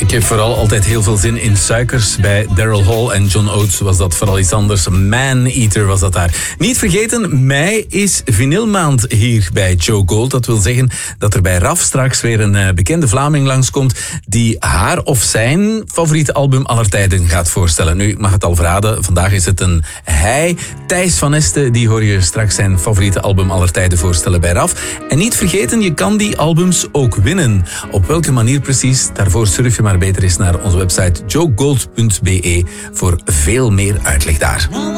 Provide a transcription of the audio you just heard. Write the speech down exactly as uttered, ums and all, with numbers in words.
Ik heb vooral altijd heel veel zin in suikers. Bij Daryl Hall en John Oates was dat vooral iets anders. Man Eater was dat daar. Niet vergeten, mei is vinylmaand hier bij Joe Gold. Dat wil zeggen dat er bij Raf straks weer een uh, bekende Vlaming langskomt die haar of zijn favoriete album aller tijden gaat voorstellen. Nu, ik mag het al verraden, vandaag is het een hij. Thijs van Este, die hoor je straks zijn favoriete album aller tijden voorstellen bij Raf. En niet vergeten, je kan die albums ook winnen. Op welke manier precies? Daarvoor surf je maar beter eens naar onze website joe gold punt b e voor veel meer uitleg daar.